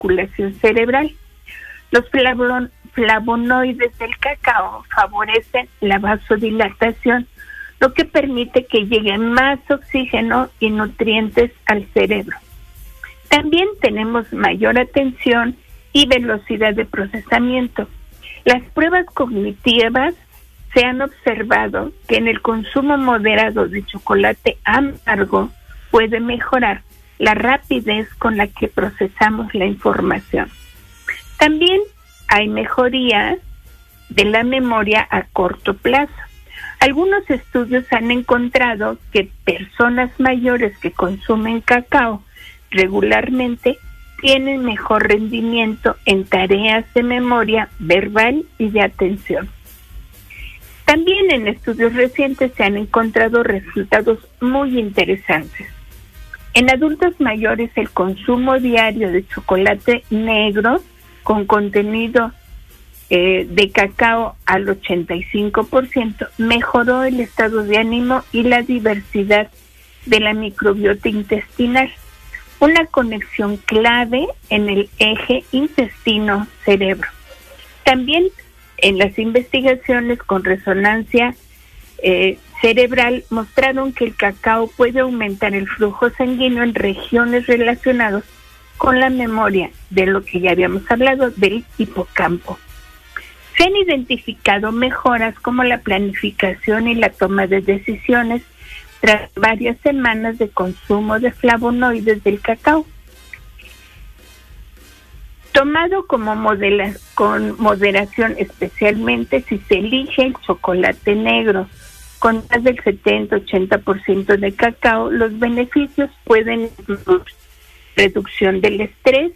circulación cerebral. Los flavonoides del cacao favorecen la vasodilatación, lo que permite que llegue más oxígeno y nutrientes al cerebro. También tenemos mayor atención y velocidad de procesamiento. Las pruebas cognitivas se han observado que en el consumo moderado de chocolate amargo puede mejorar la rapidez con la que procesamos la información. También hay mejoría de la memoria a corto plazo. Algunos estudios han encontrado que personas mayores que consumen cacao regularmente tienen mejor rendimiento en tareas de memoria verbal y de atención. También en estudios recientes se han encontrado resultados muy interesantes. En adultos mayores, el consumo diario de chocolate negro con contenido de cacao al 85% mejoró el estado de ánimo y la diversidad de la microbiota intestinal, una conexión clave en el eje intestino-cerebro. También en las investigaciones con resonancia cerebral mostraron que el cacao puede aumentar el flujo sanguíneo en regiones relacionadas con la memoria, de lo que ya habíamos hablado, del hipocampo. Se han identificado mejoras como la planificación y la toma de decisiones tras varias semanas de consumo de flavonoides del cacao. Tomado con moderación, especialmente si se elige el chocolate negro con más del 70-80% de cacao, los beneficios pueden incluir reducción del estrés,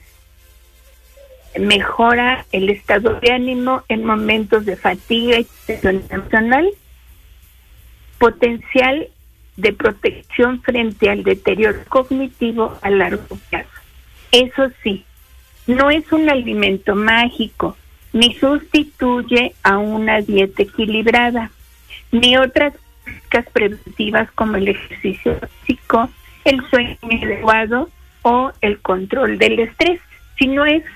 mejora el estado de ánimo en momentos de fatiga y tensión emocional, potencial de protección frente al deterioro cognitivo a largo plazo. Eso sí, no es un alimento mágico, ni sustituye a una dieta equilibrada, ni otras prácticas preventivas como el ejercicio físico, el sueño adecuado o el control del estrés, sino es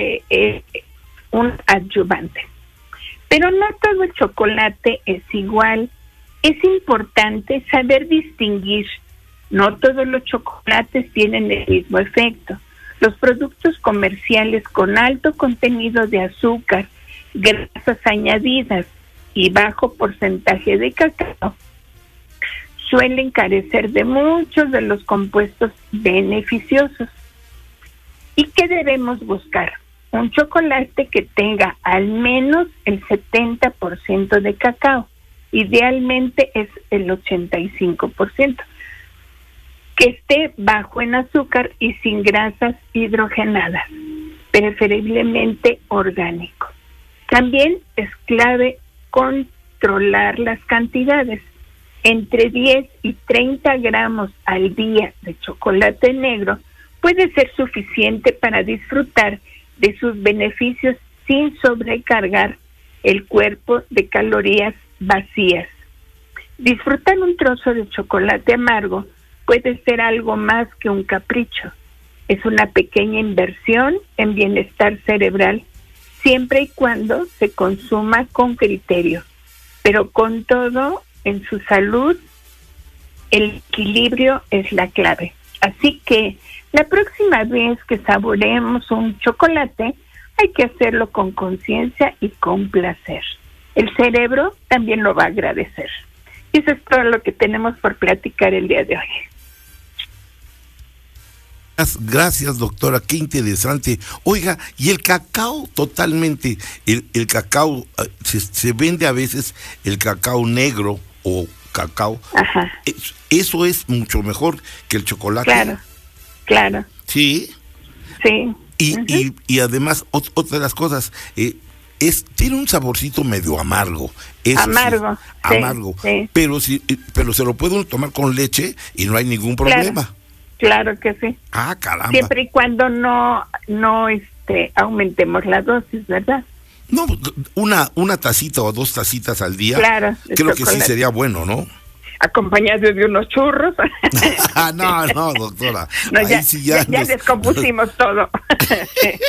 un adyuvante. Pero no todo el chocolate es igual. Es importante saber distinguir. No todos los chocolates tienen el mismo efecto. Los productos comerciales con alto contenido de azúcar, grasas añadidas y bajo porcentaje de cacao suelen carecer de muchos de los compuestos beneficiosos. ¿Y qué debemos buscar? Un chocolate que tenga al menos el 70% de cacao. Idealmente es el 85%. Que esté bajo en azúcar y sin grasas hidrogenadas, preferiblemente orgánico. También es clave controlar las cantidades. Entre 10 y 30 gramos al día de chocolate negro puede ser suficiente para disfrutar de sus beneficios sin sobrecargar el cuerpo de calorías vacías. Disfrutar un trozo de chocolate amargo puede ser algo más que un capricho. Es una pequeña inversión en bienestar cerebral, siempre y cuando se consuma con criterio. Pero con todo, en su salud, el equilibrio es la clave. Así que la próxima vez que saboreemos un chocolate, hay que hacerlo con conciencia y con placer. El cerebro también lo va a agradecer. Y eso es todo lo que tenemos por platicar el día de hoy. Gracias, doctora, qué interesante. Oiga, y el cacao totalmente, el cacao, se vende a veces el cacao negro o cacao. Ajá. Eso es mucho mejor que el chocolate. Claro. Sí. Sí. Y además, otra de las cosas, tiene un saborcito medio amargo. Eso amargo. Sí, amargo. Sí. Pero se lo puede uno tomar con leche y no hay ningún problema. Claro que sí. Ah, caramba. Siempre y cuando no aumentemos la dosis, ¿verdad? No, una tacita o 2 tacitas al día. Claro. Creo que sí sería bueno, ¿no? Acompañados de unos churros. No, doctora. No, ya descompusimos todo.